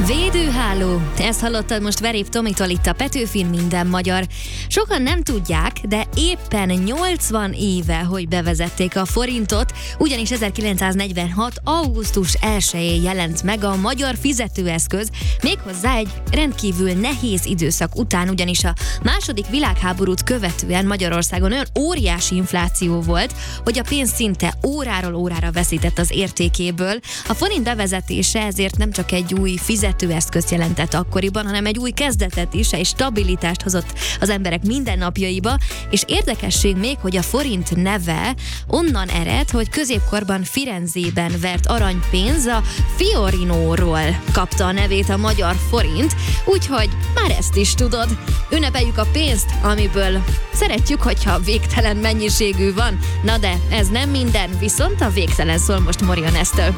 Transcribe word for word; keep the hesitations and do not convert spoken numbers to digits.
Védőháló. Ezt hallottad most Verép Tomitól itt a Petőfin Minden Magyar. Sokan nem tudják, de éppen nyolcvan éve, hogy bevezették a forintot, ugyanis ezerkilencszáznegyvenhat. augusztus elsején jelent meg a magyar fizetőeszköz, méghozzá egy rendkívül nehéz időszak után, ugyanis a második világháborút követően Magyarországon olyan óriási infláció volt, hogy a pénz szinte óráról órára veszített az értékéből. A forint bevezetése ezért nem csak egy új fizetőeszközt jelentett akkoriban, hanem egy új kezdetet is, egy stabilitást hozott az emberek mindennapjaiba, és érdekesség még, hogy a forint neve onnan ered, hogy középkorban Firenzében vert aranypénz, a fiorinóról kapta a nevét a magyar forint, úgyhogy már ezt is tudod. Ünnepeljük a pénzt, amiből szeretjük, hogyha végtelen mennyiségű van. Na de ez nem minden, viszont a végtelen szól most Morionestől.